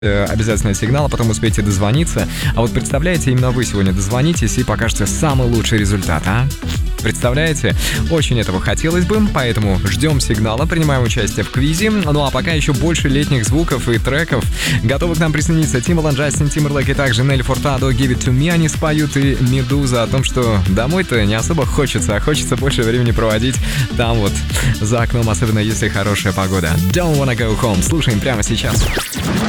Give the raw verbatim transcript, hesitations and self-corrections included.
обязательно сигнал, а потом успеете дозвониться. А вот представляете, именно вы сегодня дозвонитесь и покажете самый лучший результат, а? Представляете? Очень этого хотелось бы, поэтому ждем сигнала, принимаем участие в квизе. Ну а пока еще больше летних звуков и треков. Готовы к нам присоединиться Timbaland, Джастин Тимберлейк и также Нелли Фуртадо, Give It To Me. Они споют, и Медуза о том, что домой-то не особо хочется, а хочется больше времени проводить там вот за окном, особенно если хорошая погода. Don't Wanna Go Home. Слушаем прямо сейчас.